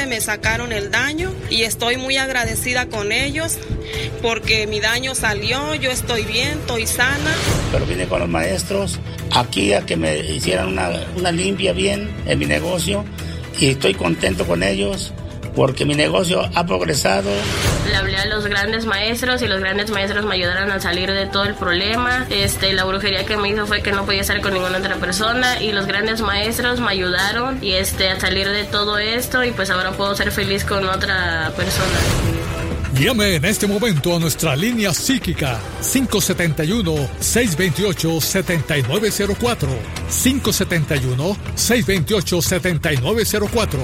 me sacaron el daño y estoy muy agradecida con ellos porque mi daño salió, yo estoy bien, estoy sana. Pero vine con los maestros aquí a que me hicieran una limpia bien en mi negocio y estoy contento con ellos porque mi negocio ha progresado. Le hablé a los grandes maestros y los grandes maestros me ayudaron a salir de todo el problema. La brujería que me hizo fue que no podía estar con ninguna otra persona y los grandes maestros me ayudaron y a salir de todo esto y pues ahora puedo ser feliz con otra persona. Llame en este momento a nuestra línea psíquica 571-628-7904 571-628-7904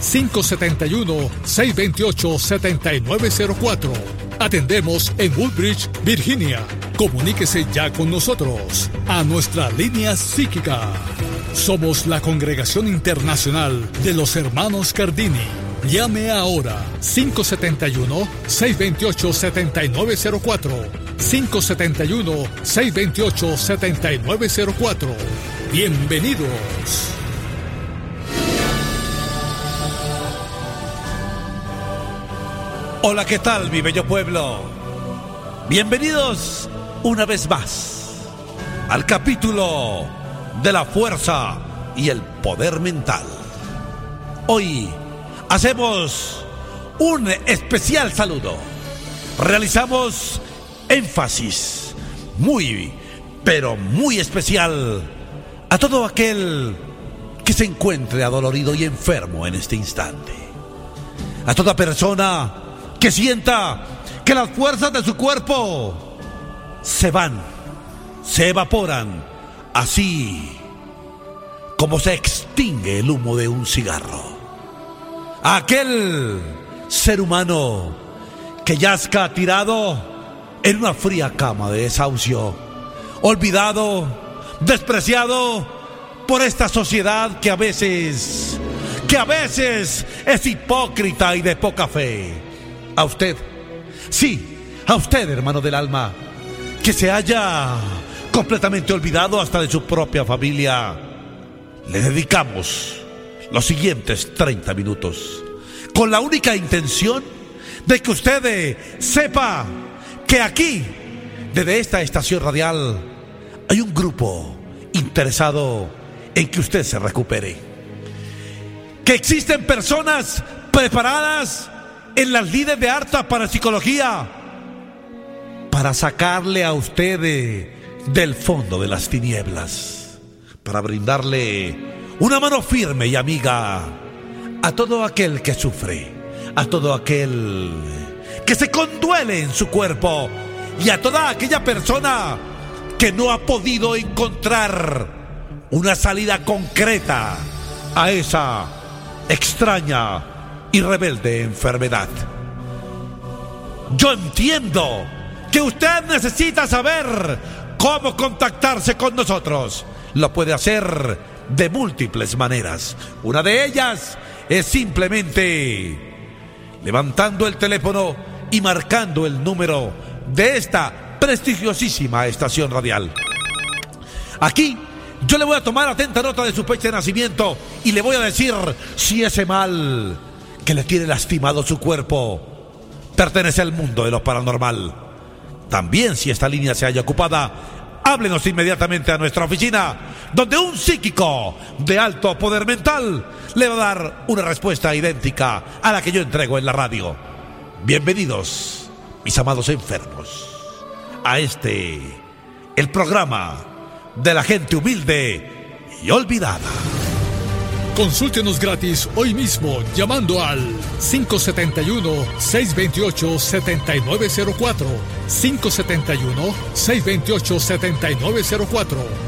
571-628-7904. Atendemos en Woodbridge, Virginia. Comuníquese ya con nosotros a nuestra línea psíquica. Somos la Congregación Internacional de los Hermanos Cardini. Llame ahora 571-628-7904 571-628-7904. Bienvenidos. Hola, ¿qué tal, mi bello pueblo? Bienvenidos una vez más al capítulo de la fuerza y el poder mental. Hoy hacemos un especial saludo. Realizamos énfasis muy, pero muy especial a todo aquel que se encuentre adolorido y enfermo en este instante. A toda persona que sienta que las fuerzas de su cuerpo se van, se evaporan, así como se extingue el humo de un cigarro. A aquel ser humano que yazca tirado en una fría cama de desahucio, olvidado, despreciado por esta sociedad que a veces es hipócrita y de poca fe. A usted, sí, a usted, hermano del alma, que se haya completamente olvidado hasta de su propia familia, le dedicamos los siguientes 30 minutos con la única intención de que usted sepa que aquí, desde esta estación radial, hay un grupo interesado en que usted se recupere, que existen personas preparadas en las líderes de alta parapsicología para sacarle a usted del fondo de las tinieblas, para brindarle una mano firme y amiga a todo aquel que sufre, a todo aquel que se conduele en su cuerpo y a toda aquella persona que no ha podido encontrar una salida concreta a esa extraña y rebelde enfermedad. Yo entiendo que usted necesita saber cómo contactarse con nosotros. Lo puede hacer de múltiples maneras. Una de ellas es simplemente levantando el teléfono y marcando el número de esta prestigiosísima estación radial. Aquí yo le voy a tomar atenta nota de su fecha de nacimiento y le voy a decir si ese mal que le tiene lastimado su cuerpo pertenece al mundo de lo paranormal. También, si esta línea se halla ocupada, háblenos inmediatamente a nuestra oficina, donde un psíquico de alto poder mental le va a dar una respuesta idéntica a la que yo entrego en la radio. Bienvenidos, mis amados enfermos, a el programa de la gente humilde y olvidada. Consúltenos gratis hoy mismo llamando al 571-628-7904 571-628-7904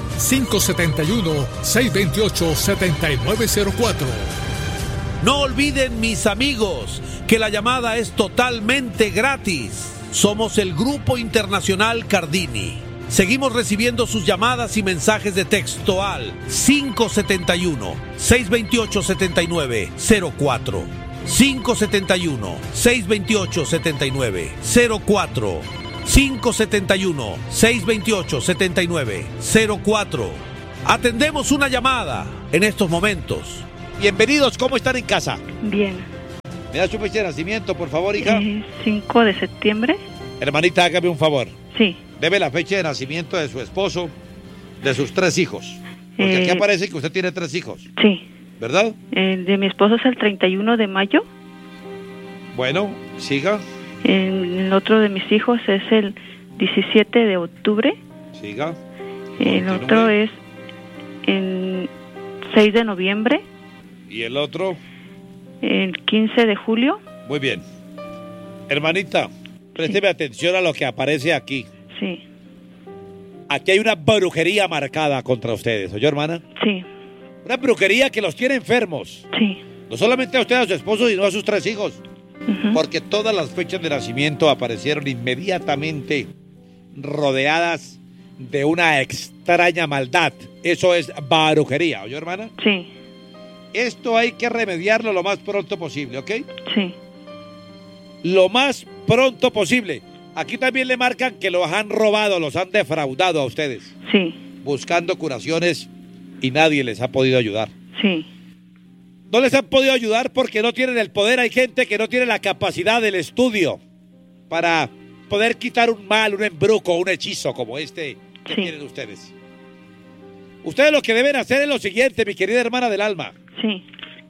571-628-7904. No olviden, mis amigos, que la llamada es totalmente gratis. Somos el Grupo Internacional Cardini. Seguimos recibiendo sus llamadas y mensajes de texto al 571-628-7904 571-628-7904 571-628-7904. Atendemos una llamada en estos momentos. Bienvenidos, ¿cómo están en casa? Bien. ¿Me da su fecha de nacimiento, por favor, hija? 5 de septiembre. Hermanita, hágame un favor. Sí. Debe la fecha de nacimiento de su esposo, de sus 3 hijos. Porque aquí aparece que usted tiene 3 hijos. Sí. ¿Verdad? De mi esposo es el 31 de mayo. Bueno, siga. El otro de mis hijos es el 17 de octubre. Siga. El otro es el 6 de noviembre. ¿Y el otro? El 15 de julio. Muy bien. Hermanita, présteme atención a lo que aparece aquí. Sí. Aquí hay una brujería marcada contra ustedes, ¿oyó, hermana? Sí. Una brujería que los tiene enfermos. Sí. No solamente a usted, a su esposo, sino a sus 3 hijos. Porque todas las fechas de nacimiento aparecieron inmediatamente rodeadas de una extraña maldad. Eso es brujería, ¿oyó, hermana? Sí. Esto hay que remediarlo lo más pronto posible, ¿ok? Sí. Lo más pronto posible. Aquí también le marcan que los han robado, los han defraudado a ustedes. Sí. Buscando curaciones y nadie les ha podido ayudar. Sí. No les han podido ayudar porque no tienen el poder. Hay gente que no tiene la capacidad del estudio para poder quitar un mal, un embrujo, un hechizo como este que tienen ustedes. Ustedes lo que deben hacer es lo siguiente, mi querida hermana del alma. Sí.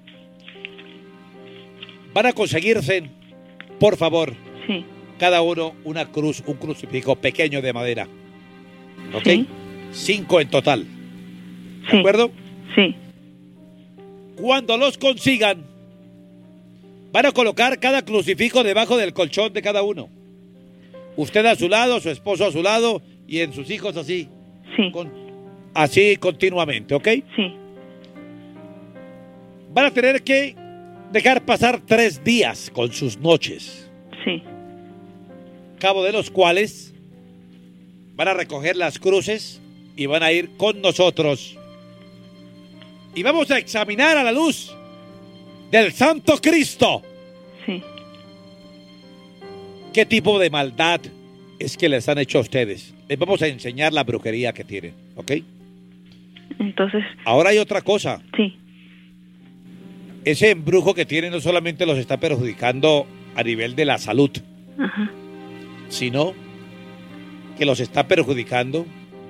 Van a conseguirse, por favor, sí, cada uno una cruz, un crucifijo pequeño de madera. ¿Ok? Sí. 5 en total. Sí. ¿De acuerdo? Sí. Cuando los consigan, van a colocar cada crucifijo debajo del colchón de cada uno. Usted a su lado, su esposo a su lado y en sus hijos así. Sí. Así continuamente, ¿ok? Sí. Van a tener que dejar pasar 3 días con sus noches. Sí. Cabo de los cuales van a recoger las cruces y van a ir con nosotros. Y vamos a examinar a la luz del Santo Cristo. Sí. ¿Qué tipo de maldad es que les han hecho a ustedes? Les vamos a enseñar la brujería que tienen, ¿ok? Entonces... Ahora hay otra cosa. Sí. Ese embrujo que tienen no solamente los está perjudicando a nivel de la salud, Ajá. sino que los está perjudicando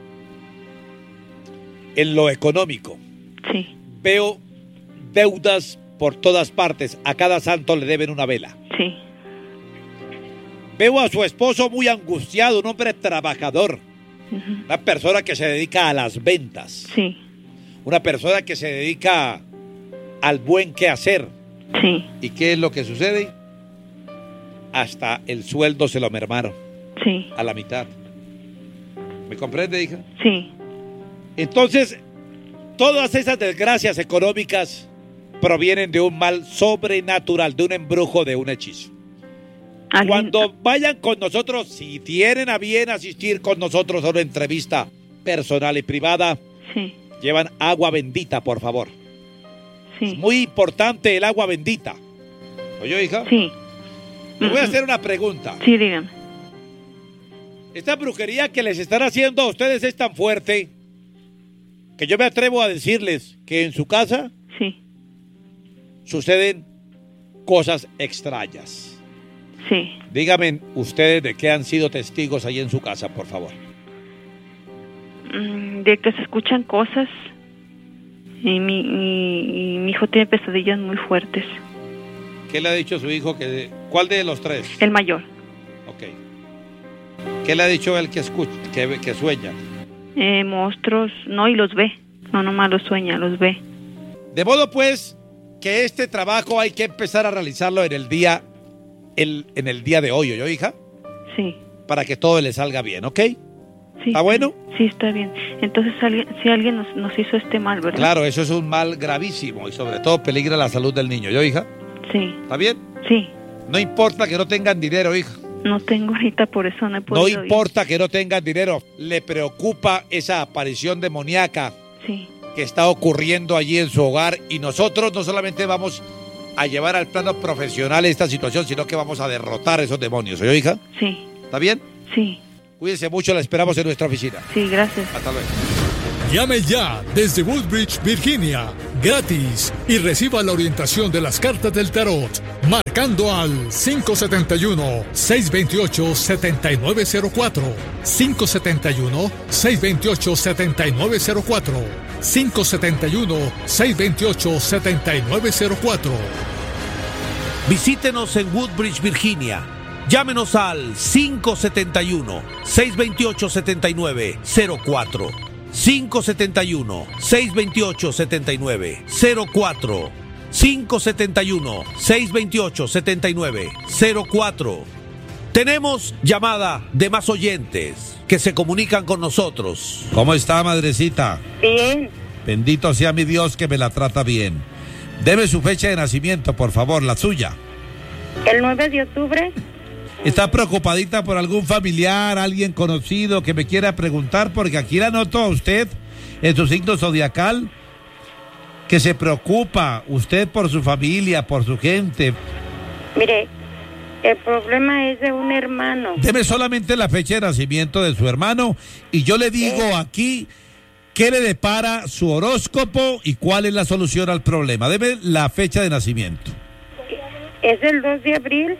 en lo económico. Sí. Veo deudas por todas partes. A cada santo le deben una vela. Sí. Veo a su esposo muy angustiado, un hombre trabajador. Uh-huh. Una persona que se dedica a las ventas. Sí. Una persona que se dedica al buen quehacer. Sí. ¿Y qué es lo que sucede? Hasta el sueldo se lo mermaron. Sí. A la mitad. ¿Me comprende, hija? Sí. Entonces, todas esas desgracias económicas provienen de un mal sobrenatural, de un embrujo, de un hechizo. Cuando vayan con nosotros, si tienen a bien asistir con nosotros a una entrevista personal y privada, sí, llevan agua bendita, por favor. Sí. Es muy importante el agua bendita. ¿Oye, hija? Sí. Le voy a hacer una pregunta. Sí, dígame. Esta brujería que les están haciendo a ustedes es tan fuerte que yo me atrevo a decirles que en su casa sí, suceden cosas extrañas. Sí. Díganme ustedes de qué han sido testigos ahí en su casa, por favor. De que se escuchan cosas y mi hijo tiene pesadillas muy fuertes. ¿Qué le ha dicho su hijo? ¿Cuál de los 3? El mayor. Ok. ¿Qué le ha dicho él que escucha, que sueña? Monstruos, no, y los ve. No, nomás los sueña, los ve. De modo pues que este trabajo hay que empezar a realizarlo en el día de hoy, ¿oyó, hija? Sí. Para que todo le salga bien, ¿ok? Sí. ¿Está bueno? Sí, está bien. Entonces, si alguien nos hizo este mal, ¿verdad? Claro, eso es un mal gravísimo y sobre todo peligra la salud del niño, ¿oyó, hija? Sí. ¿Está bien? Sí. No importa que no tengan dinero, hija. No tengo ahorita, por eso no he podido. No importa que no tengan dinero. Le preocupa esa aparición demoníaca sí, que está ocurriendo allí en su hogar y nosotros no solamente vamos a llevar al plano profesional esta situación, sino que vamos a derrotar esos demonios. ¿Oyó, hija? Sí. ¿Está bien? Sí. Cuídense mucho, la esperamos en nuestra oficina. Sí, gracias. Hasta luego. Llame ya desde Woodbridge, Virginia, gratis, y reciba la orientación de las cartas del tarot. Marque Marcando al 571-628-7904. 571-628-7904. 571-628-7904. Visítenos en Woodbridge, Virginia. Llámenos al 571-628-7904. 571-628-7904. 571-628-7904. Tenemos llamada de más oyentes que se comunican con nosotros. ¿Cómo está, madrecita? Bien. Bendito sea mi Dios que me la trata bien. Deme su fecha de nacimiento, por favor, la suya. El 9 de octubre. ¿Está preocupadita por algún familiar, alguien conocido que me quiera preguntar? Porque aquí la noto a usted en su signo zodiacal, que se preocupa usted por su familia, por su gente. Mire, el problema es de un hermano. Deme solamente la fecha de nacimiento de su hermano y yo le digo aquí qué le depara su horóscopo y cuál es la solución al problema. Deme la fecha de nacimiento. Es el 2 de abril.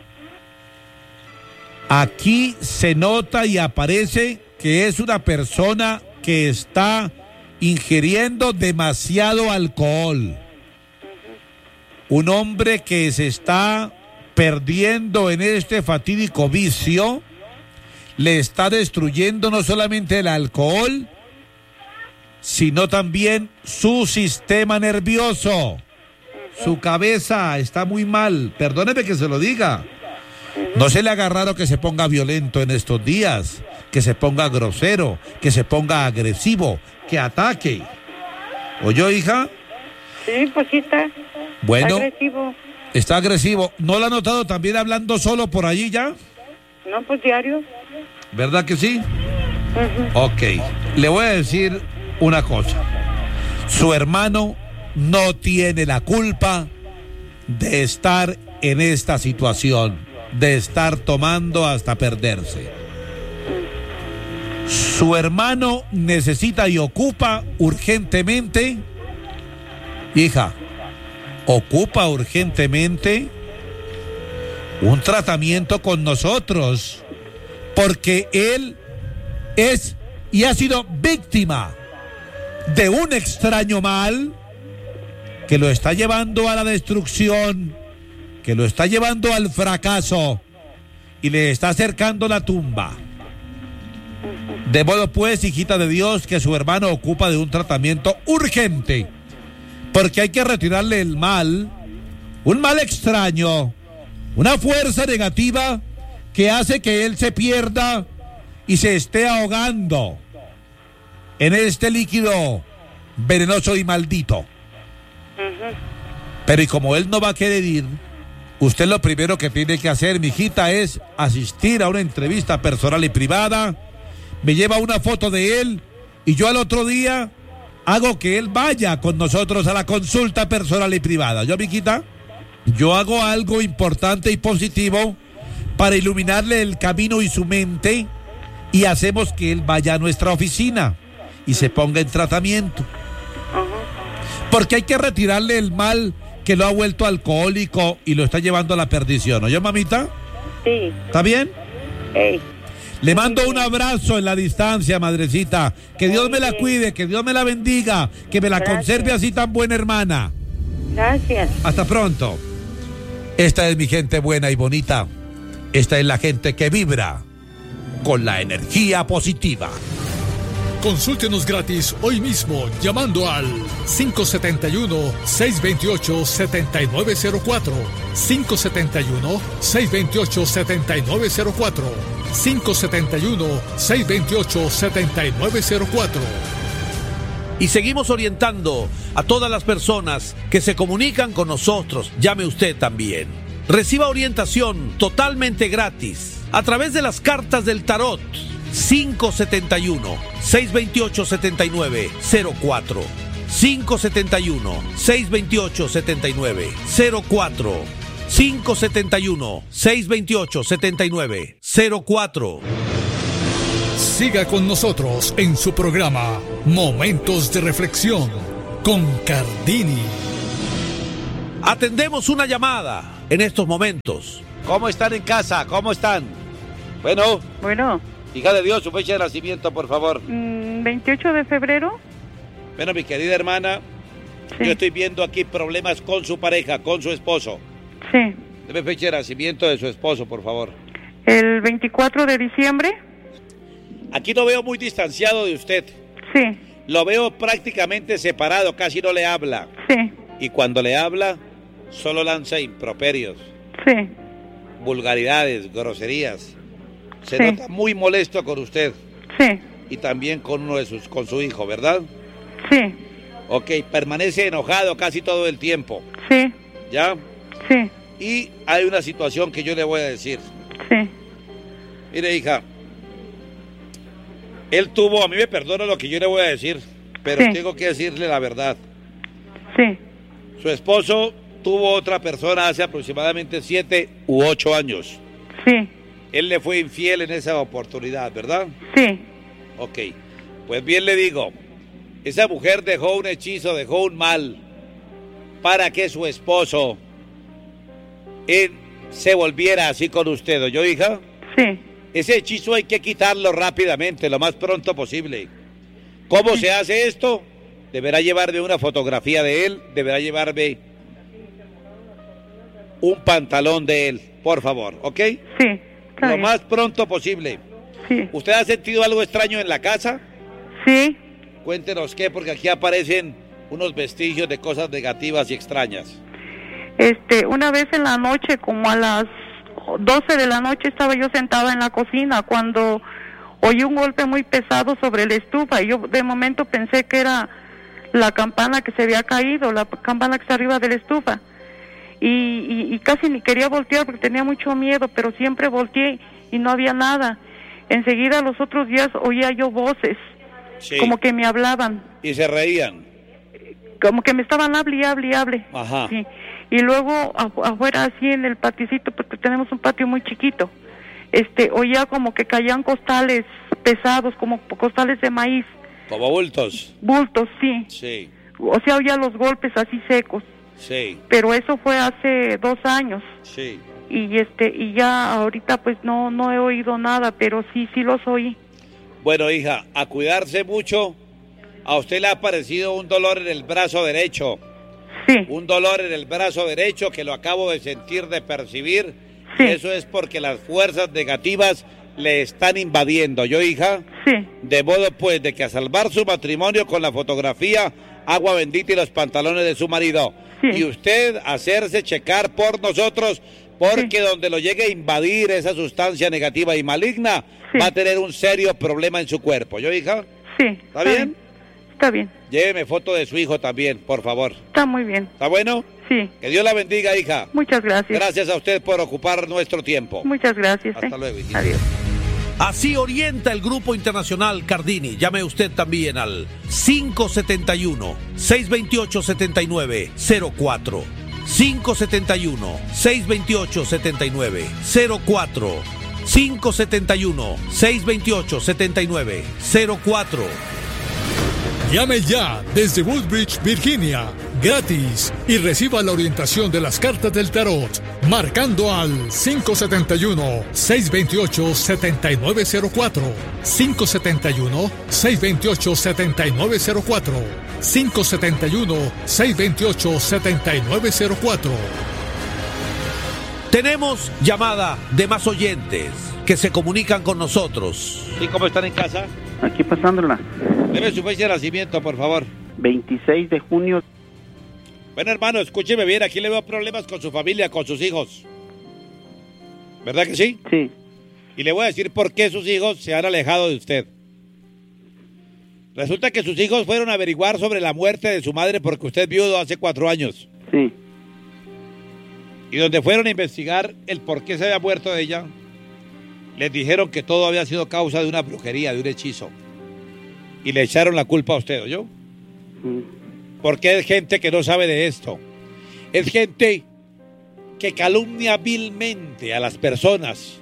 Aquí se nota y aparece que es una persona que está ingiriendo demasiado alcohol. Un hombre que se está perdiendo en este fatídico vicio, le está destruyendo no solamente el alcohol, sino también su sistema nervioso. Su cabeza está muy mal, perdóneme que se lo diga. No se le haga raro que se ponga violento en estos días, que se ponga grosero, que se ponga agresivo, que ataque. ¿Oyó, hija? Sí, pues sí está. Bueno, agresivo. Está agresivo. ¿No lo ha notado también hablando solo por allí ya? No, pues diario. ¿Verdad que sí? Ok, le voy a decir una cosa. Su hermano no tiene la culpa de estar en esta situación, de estar tomando hasta perderse. Su hermano necesita y ocupa urgentemente, hija, ocupa urgentemente un tratamiento con nosotros, porque él es y ha sido víctima de un extraño mal que lo está llevando a la destrucción, que lo está llevando al fracaso y le está acercando la tumba. De modo pues, hijita de Dios, que su hermano ocupa de un tratamiento urgente, porque hay que retirarle el mal, un mal extraño, una fuerza negativa que hace que él se pierda y se esté ahogando en este líquido venenoso y maldito. Pero y como él no va a querer ir, usted lo primero que tiene que hacer, mijita, es asistir a una entrevista personal y privada. Me lleva una foto de él y yo al otro día hago que él vaya con nosotros a la consulta personal y privada. ¿Yo, mijita? Yo hago algo importante y positivo para iluminarle el camino y su mente, y hacemos que él vaya a nuestra oficina y se ponga en tratamiento. Porque hay que retirarle el mal que lo ha vuelto alcohólico y lo está llevando a la perdición. ¿Oye, mamita? Sí. ¿Está bien? Hey. Le mando un abrazo en la distancia, madrecita. Que Dios me la cuide, que Dios me la bendiga, que me la conserve así tan buena hermana. Gracias. Hasta pronto. Esta es mi gente buena y bonita. Esta es la gente que vibra con la energía positiva. Consúltenos gratis hoy mismo llamando al 571-628-7904. 571-628-7904. 571-628-7904. Y seguimos orientando a todas las personas que se comunican con nosotros. Llame usted también. Reciba orientación totalmente gratis a través de las cartas del tarot. 571-628-7904. 571-628-7904. 571-628-7904. Siga con nosotros en su programa Momentos de Reflexión con Cardini. Atendemos una llamada en estos momentos. ¿Cómo están en casa? ¿Cómo están? Bueno, hija de Dios, su fecha de nacimiento, por favor. 28 de febrero. Bueno, mi querida hermana, Sí. yo estoy viendo aquí problemas con su pareja, con su esposo. Sí. Deme fecha de nacimiento de su esposo, por favor. El 24 de diciembre. Aquí lo veo muy distanciado de usted. Sí. Lo veo prácticamente separado, casi no le habla. Sí. Y cuando le habla, solo lanza improperios, Sí. vulgaridades, groserías. Se Sí. nota muy molesto con usted Sí. y también con con su hijo, ¿verdad? Sí. Ok, permanece enojado casi todo el tiempo, Sí. ¿ya? Sí. Y hay una situación que yo le voy a decir. Sí. Mire, hija, él tuvo, a mí me perdona lo que yo le voy a decir, pero Sí. tengo que decirle la verdad. Sí. Su esposo tuvo otra persona hace aproximadamente 7 u 8 años. Sí. Él le fue infiel en esa oportunidad, ¿verdad? Sí. Ok, pues bien le digo, esa mujer dejó un hechizo, dejó un mal para que su esposo se volviera así con usted, ¿oyó, hija? Sí. Ese hechizo hay que quitarlo rápidamente, lo más pronto posible. ¿Cómo se hace esto? Deberá llevarme una fotografía de él, deberá llevarme un pantalón de él, por favor, ¿ok? Sí. Está Lo bien. más pronto posible. Sí. ¿Usted ha sentido algo extraño en la casa? Sí. Cuéntenos qué, porque aquí aparecen unos vestigios de cosas negativas y extrañas. Una vez en la noche, como a las 12 de la noche, estaba yo sentada en la cocina cuando oí un golpe muy pesado sobre la estufa y yo de momento pensé que era la campana que se había caído, la campana que está arriba de la estufa. Y casi ni quería voltear porque tenía mucho miedo, pero siempre volteé y no había nada. Enseguida, los otros días, oía yo voces, Sí. como que me hablaban, Y se reían. como que me estaban hable y hable y hable. Ajá. Sí. Y luego afuera, así en el paticito, porque tenemos un patio muy chiquito, oía como que caían costales pesados, como costales de maíz, Como bultos. bultos, sí. Sí, O sea, oía los golpes así secos. sí, Pero eso fue hace 2 años. sí. Y ya ahorita pues no he oído nada, pero sí los oí. Bueno, hija, a cuidarse mucho. A usted le ha aparecido un dolor en el brazo derecho. Sí. Un dolor en el brazo derecho que lo acabo de sentir, de percibir. Sí. Y eso es porque las fuerzas negativas le están invadiendo. ¿Yo, hija? Sí. De modo pues de que a salvar su matrimonio con la fotografía, agua bendita y los pantalones de su marido. Sí. Y usted hacerse checar por nosotros, porque donde lo llegue a invadir esa sustancia negativa y maligna, Sí. va a tener un serio problema en su cuerpo. ¿Yo, hija? Sí. ¿Está bien? Está bien. Lléveme foto de su hijo también, por favor. Está muy bien. ¿Está bueno? Sí. Que Dios la bendiga, hija. Muchas gracias. Gracias a usted por ocupar nuestro tiempo. Muchas gracias. Hasta luego, hijita. Adiós. Así orienta el Grupo Internacional Cardini. Llame usted también al 571-628-7904. 571-628-7904. 571-628-7904. Llame ya desde Woodbridge, Virginia, gratis, y reciba la orientación de las cartas del tarot, marcando al 571-628-7904, 571-628-7904, 571-628-7904. Tenemos llamada de más oyentes que se comunican con nosotros. ¿Y cómo están en casa? Aquí pasándola. Deme su fecha de nacimiento, por favor. 26 de junio. Bueno, hermano, escúcheme bien. Aquí le veo problemas con su familia, con sus hijos. ¿Verdad que sí? Sí. Y le voy a decir por qué sus hijos se han alejado de usted. Resulta que sus hijos fueron a averiguar sobre la muerte de su madre porque usted es viudo hace 4 años. Sí. Y donde fueron a investigar el por qué se había muerto de ella, les dijeron que todo había sido causa de una brujería, de un hechizo. Y le echaron la culpa a usted, ¿oyó? Porque es gente que no sabe de esto. Es gente que calumnia vilmente a las personas.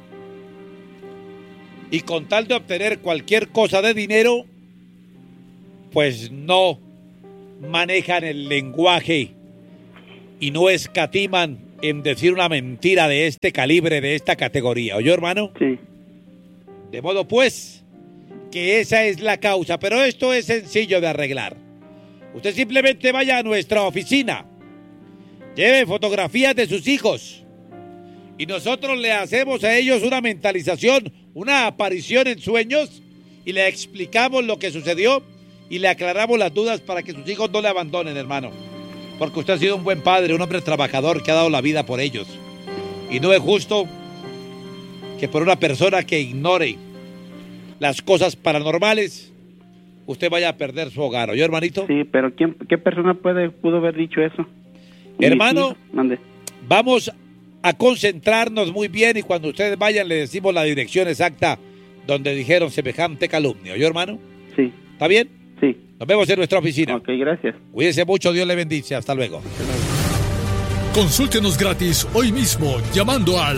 Y con tal de obtener cualquier cosa de dinero, pues no manejan el lenguaje y no escatiman en decir una mentira de este calibre, de esta categoría. ¿Oyó, hermano? Sí. De modo, pues, que esa es la causa. Pero esto es sencillo de arreglar. Usted simplemente vaya a nuestra oficina, lleve fotografías de sus hijos y nosotros le hacemos a ellos una mentalización, una aparición en sueños y le explicamos lo que sucedió y le aclaramos las dudas para que sus hijos no le abandonen, hermano. Porque usted ha sido un buen padre, un hombre trabajador que ha dado la vida por ellos. Y no es justo que por una persona que ignore las cosas paranormales, usted vaya a perder su hogar. ¿Oyó, hermanito? Sí, pero ¿qué persona pudo haber dicho eso? Hermano, mande. Vamos a concentrarnos muy bien y cuando ustedes vayan le decimos la dirección exacta donde dijeron semejante calumnia. ¿Oyó, hermano? Sí. ¿Está bien? Sí. Nos vemos en nuestra oficina. Ok, gracias. Cuídense mucho, Dios le bendice. Hasta luego. Consúltenos gratis hoy mismo llamando al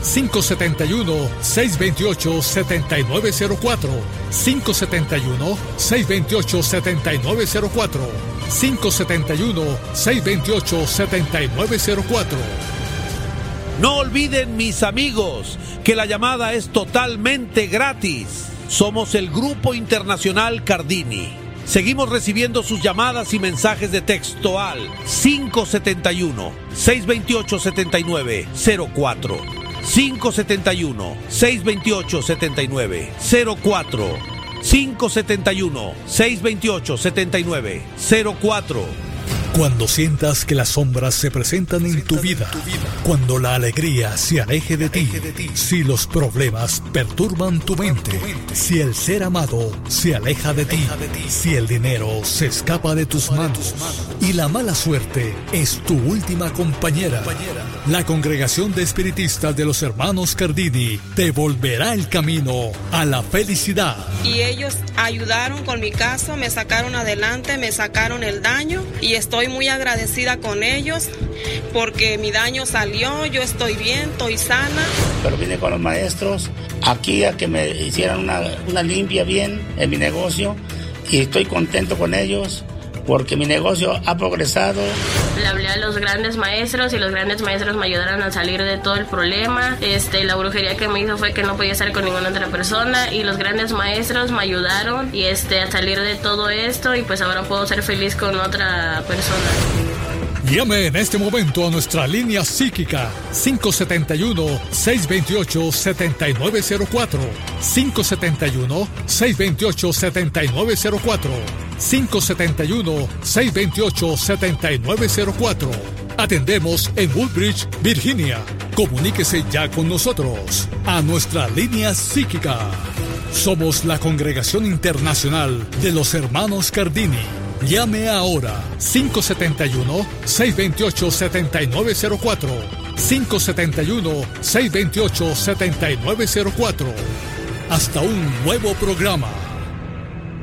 571-628-7904, 571-628-7904, 571-628-7904. No olviden, mis amigos, que la llamada es totalmente gratis. Somos el Grupo Internacional Cardini. Seguimos recibiendo sus llamadas y mensajes de texto al 571-628-7904. 571-628-7904. 571-628-7904. Cuando sientas que las sombras se presentan en tu vida, cuando la alegría se aleje de ti, si los problemas perturban tu mente, si el ser amado se aleja de ti, si el dinero se escapa de tus manos y la mala suerte es tu última compañera, la Congregación de Espiritistas de los Hermanos Cardini te volverá el camino a la felicidad. Y ellos ayudaron con mi caso, me sacaron adelante, me sacaron el daño y estoy muy agradecida con ellos porque mi daño salió, yo estoy bien, estoy sana. Pero vine con los maestros aquí a que me hicieran una limpia bien en mi negocio y estoy contento con ellos porque mi negocio ha progresado. Le hablé a los grandes maestros y los grandes maestros me ayudaron a salir de todo el problema. La brujería que me hizo fue que no podía estar con ninguna otra persona y los grandes maestros me ayudaron y a salir de todo esto y pues ahora puedo ser feliz con otra persona. Llame en este momento a nuestra línea psíquica 571-628-7904, 571-628-7904, 571-628-7904. Atendemos en Woodbridge, Virginia. Comuníquese ya con nosotros a nuestra línea psíquica. Somos la Congregación Internacional de los Hermanos Cardini. Llame ahora 571-628-7904, 571-628-7904. Hasta un nuevo programa.